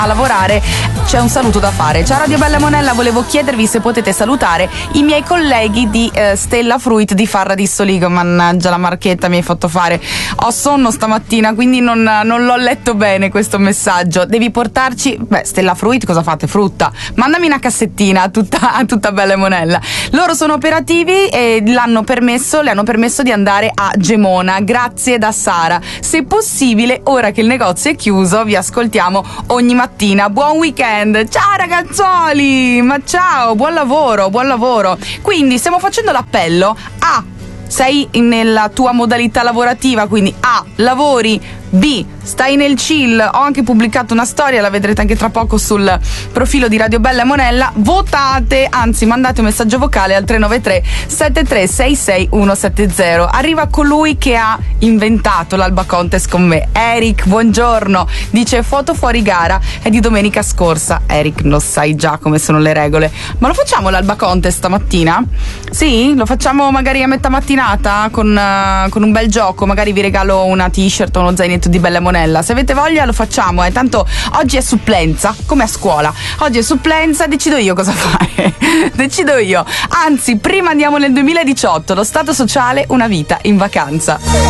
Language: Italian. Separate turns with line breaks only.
a lavorare, c'è un saluto da fare. Ciao Radio Bella Monella, volevo chiedervi se potete salutare i miei colleghi di Stella Fruit di Farra di Soligo. Mannaggia la marchetta, mi hai fatto fare. Ho sonno stamattina, quindi non l'ho letto bene questo messaggio. Devi portarci, Stella Fruit cosa fate? Frutta. Mandami una cassettina tutta Bella Monella. Loro sono operativi e le hanno permesso di andare a Gemona. Grazie da Sara. Se possibile, ora che il negozio è chiuso, vi ascoltiamo ogni mattina. Buon weekend. Ciao ragazzoli, ma ciao, buon lavoro. Quindi stiamo facendo l'appello a: sei nella tua modalità lavorativa, quindi A, lavori, B, stai nel chill. Ho anche pubblicato una storia, la vedrete anche tra poco sul profilo di Radio Bella Monella. Votate, anzi mandate un messaggio vocale al 393 7366 170. Arriva colui che ha inventato l'Alba Contest con me, Eric. Buongiorno. Dice: foto fuori gara è di domenica scorsa. Eric, lo sai già come sono le regole, ma lo facciamo l'Alba Contest stamattina? Sì, lo facciamo magari a metà mattinata con un bel gioco. Magari vi regalo una t-shirt o uno zainetto di Bella Monella. Se avete voglia lo facciamo, tanto oggi è supplenza, come a scuola. Oggi è supplenza, decido io cosa fare. Decido io. Anzi, prima andiamo nel 2018, lo stato sociale, una vita in vacanza.